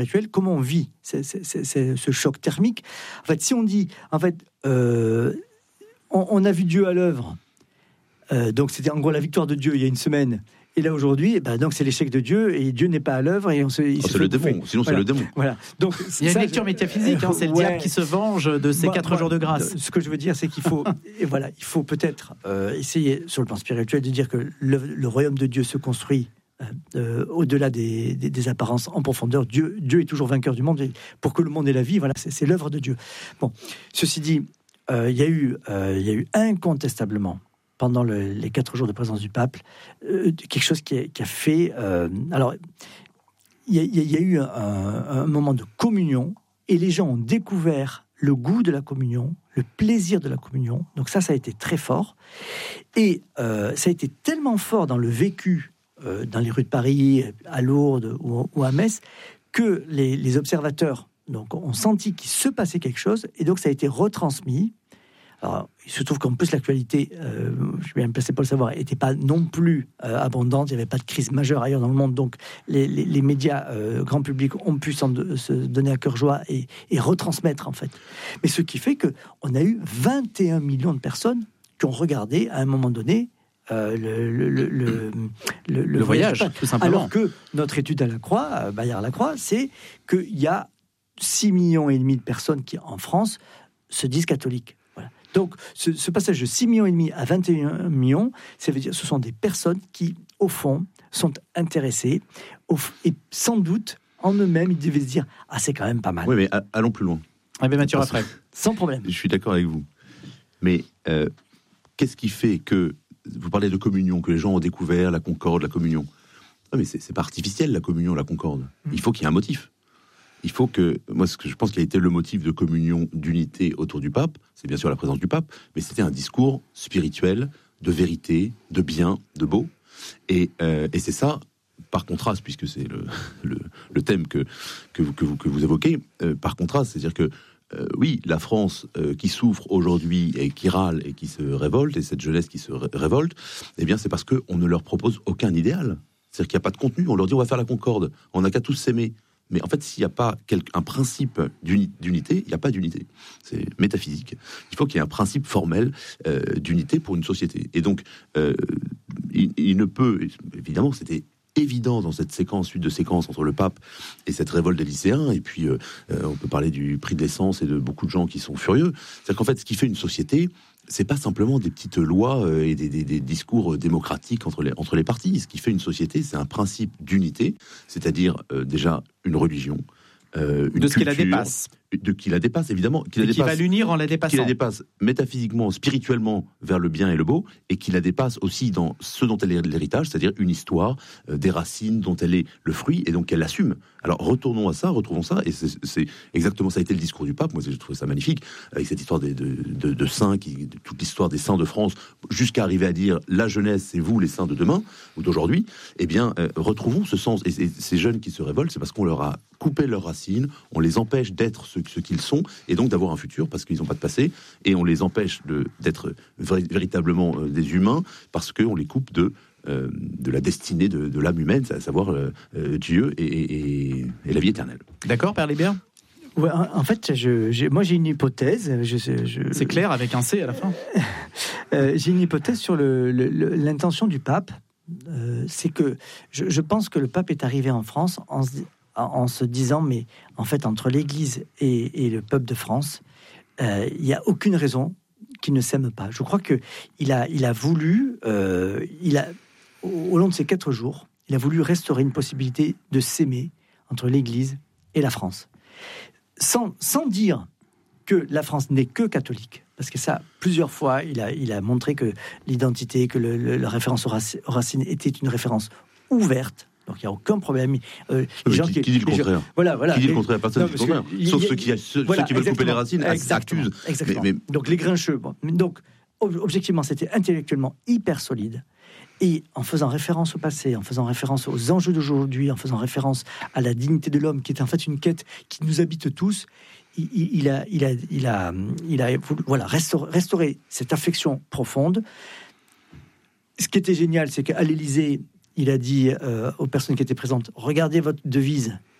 spirituel, comment on vit ce choc thermique. En fait, si on dit, on a vu Dieu à l'œuvre, donc c'était en gros la victoire de Dieu il y a une semaine, et là aujourd'hui, donc c'est l'échec de Dieu, et Dieu n'est pas à l'œuvre, et c'est le démon, sinon c'est le démon. Voilà. Donc, il y a une lecture métaphysique, c'est le diable qui se venge de ces 4 jours de grâce. Ce que je veux dire, c'est qu'il faut, il faut peut-être essayer, sur le plan spirituel, de dire que le royaume de Dieu se construit au-delà des apparences en profondeur. Dieu est toujours vainqueur du monde, et pour que le monde ait la vie, voilà, c'est l'œuvre de Dieu. Bon, ceci dit, il y a eu incontestablement, pendant les 4 jours de présence du pape, quelque chose qui a fait... alors, il y a eu un moment de communion, et les gens ont découvert le goût de la communion, le plaisir de la communion. Donc ça a été très fort. Et ça a été tellement fort dans le vécu, dans les rues de Paris, à Lourdes ou à Metz, que les observateurs ont senti qu'il se passait quelque chose, et donc ça a été retransmis. Alors, il se trouve qu'en plus l'actualité, je suis bien placé pour le savoir, n'était pas non plus abondante, il n'y avait pas de crise majeure ailleurs dans le monde, donc les médias grand public ont pu se donner à cœur joie et retransmettre en fait. Mais ce qui fait qu'on a eu 21 millions de personnes qui ont regardé à un moment donné le voyage, tout simplement. Alors que notre étude à la Croix, Bayard-Lacroix, c'est qu'il y a 6,5 millions de personnes qui, en France, se disent catholiques. Donc, ce passage de 6,5 millions à 21 millions, ça veut dire que ce sont des personnes qui, au fond, sont intéressées, et sans doute, en eux-mêmes, ils devaient se dire « Ah, c'est quand même pas mal ». Oui, mais allons plus loin. Mathieu Raffray. Sans problème. Je suis d'accord avec vous. Mais qu'est-ce qui fait que, vous parlez de communion, que les gens ont découvert la concorde, la communion. Non, mais c'est pas artificiel, la communion, la concorde. Il faut qu'il y ait un motif. Il faut que, moi, ce que je pense qui a été le motif de communion, d'unité autour du pape, c'est bien sûr la présence du pape, mais c'était un discours spirituel, de vérité, de bien, de beau. Et c'est ça, par contraste, puisque c'est le thème que vous évoquez, par contraste, c'est-à-dire que, oui, la France qui souffre aujourd'hui et qui râle et qui se révolte, et cette jeunesse qui se révolte, eh bien, c'est parce qu'on ne leur propose aucun idéal. C'est-à-dire qu'il n'y a pas de contenu. On leur dit, on va faire la concorde. On n'a qu'à tous s'aimer. Mais en fait, s'il n'y a pas un principe d'unité, il n'y a pas d'unité. C'est métaphysique. Il faut qu'il y ait un principe formel d'unité pour une société. Et donc, il ne peut... Évidemment, c'était évident dans cette suite de séquences entre le pape et cette révolte des lycéens. Et puis, on peut parler du prix de l'essence et de beaucoup de gens qui sont furieux. C'est-à-dire qu'en fait, ce qui fait une société, c'est pas simplement des petites lois et des discours démocratiques entre les partis. Ce qui fait une société, c'est un principe d'unité, c'est-à-dire déjà une religion, une de ce culture, qui la dépasse. Qui la dépasse, évidemment. Qui va l'unir en la dépassant. Qui la dépasse métaphysiquement, spirituellement vers le bien et le beau, et qui la dépasse aussi dans ce dont elle est l'héritage, c'est-à-dire une histoire, des racines dont elle est le fruit, et donc elle l'assume. Alors retournons à ça, retrouvons ça, et c'est exactement ça a été le discours du pape. Moi, j'ai trouvé ça magnifique, avec cette histoire de saints, de toute l'histoire des saints de France, jusqu'à arriver à dire la jeunesse, c'est vous les saints de demain, ou d'aujourd'hui. Eh bien, retrouvons ce sens. Et ces jeunes qui se révoltent, c'est parce qu'on leur a coupé leurs racines, on les empêche d'être ce qu'ils sont, et donc d'avoir un futur, parce qu'ils n'ont pas de passé, et on les empêche d'être véritablement des humains, parce qu'on les coupe de la destinée de l'âme humaine, à savoir Dieu et la vie éternelle. D'accord, Père Libert ? Ouais, en fait, moi j'ai une hypothèse. C'est clair avec un C à la fin. J'ai une hypothèse sur l'intention du pape. C'est que je pense que le pape est arrivé en France en se disant, mais en fait, entre l'Église et le peuple de France, il n'y a aucune raison qu'ils ne s'aiment pas. Je crois qu'il a voulu, au long de ces 4 jours, il a voulu restaurer une possibilité de s'aimer entre l'Église et la France. Sans dire que la France n'est que catholique. Parce que ça, plusieurs fois, il a montré que l'identité, que la référence aux racines était une référence ouverte. Donc il n'y a aucun problème. Qui dit le contraire ? Voilà. Qui dit le contraire ? Personne dit le contraire. Sauf ceux qui veulent couper les racines, accusent. Exactement. Mais... Donc les grincheux. Bon. Donc objectivement, c'était intellectuellement hyper solide. Et en faisant référence au passé, en faisant référence aux enjeux d'aujourd'hui, en faisant référence à la dignité de l'homme, qui est en fait une quête qui nous habite tous, il a voulu, restaurer cette affection profonde. Ce qui était génial, c'est qu'à l'Élysée, il a dit aux personnes qui étaient présentes, regardez votre devise,